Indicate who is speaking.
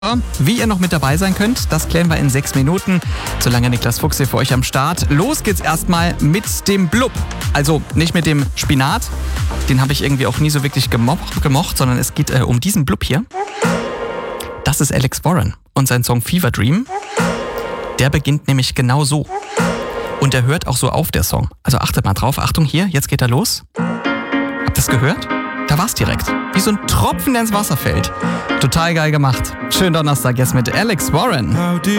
Speaker 1: Wie ihr noch mit dabei sein könnt, das klären wir in 6 Minuten. Solange Niklas Fuchs hier für euch am Start. Los geht's erstmal mit dem Blub. Also nicht mit dem Spinat. Den habe ich irgendwie auch nie so wirklich gemocht, sondern es geht um diesen Blub hier. Das ist Alex Warren und sein Song Fever Dream. Der beginnt nämlich genau so. Und der hört auch so auf, der Song. Also achtet mal drauf. Achtung hier, jetzt geht er los. Habt ihr das gehört? Da war's direkt. Wie so ein Tropfen, der ins Wasser fällt. Total geil gemacht. Schönen Donnerstag jetzt mit Alex Warren.